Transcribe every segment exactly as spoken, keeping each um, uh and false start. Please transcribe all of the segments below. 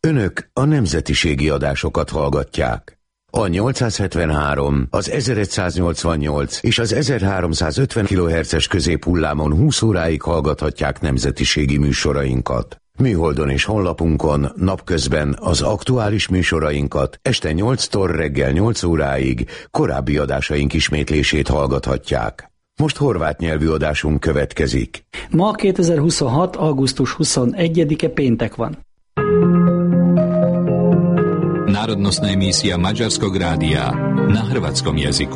Önök a nemzetiségi adásokat hallgatják. A nyolcszázhetvenhárom, az ezeregyszáznyolcvannyolc és az ezerháromszázötven kilohertzes középhullámon húsz óráig hallgathatják nemzetiségi műsorainkat. Műholdon és honlapunkon napközben az aktuális műsorainkat, este nyolctól reggel nyolc óráig korábbi adásaink ismétlését hallgathatják. Most horvát nyelvű adásunk következik. Ma kétezer-huszonhat. augusztus huszonegyedike péntek van. Národnostná emisija Mađarskog radija na hrvatskom jeziku.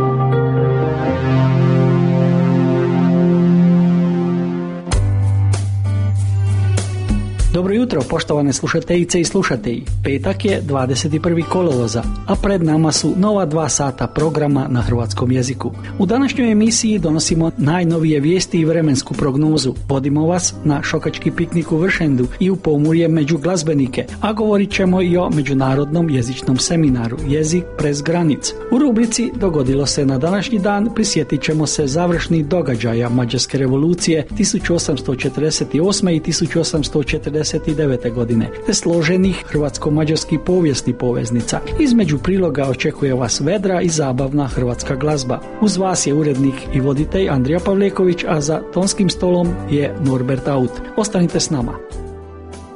Dobro jutro, poštovane slušateljice i slušatelji. Petak je dvadeset prvi kolovoza, a pred nama su nova dva sata programa na hrvatskom jeziku. U današnjoj emisiji donosimo najnovije vijesti i vremensku prognozu. Vodimo vas na šokački piknik u Vršendu i u Pomurje među glazbenike, a govorit ćemo i o međunarodnom jezičnom seminaru Jezik prez granic. U rubrici Dogodilo se na današnji dan prisjetit ćemo se završnih događaja Mađarske revolucije tisuću osamsto četrdeset osme. i tisuću osamsto četrdeset devete. godine, te složenih hrvatsko-mađarskih povijesnih poveznica. Između priloga očekuje vas vedra i zabavna hrvatska glazba. Uz vas je urednik i voditelj Andrija Pavleković, a za tonskim stolom je Norbert Aut. Ostanite s nama.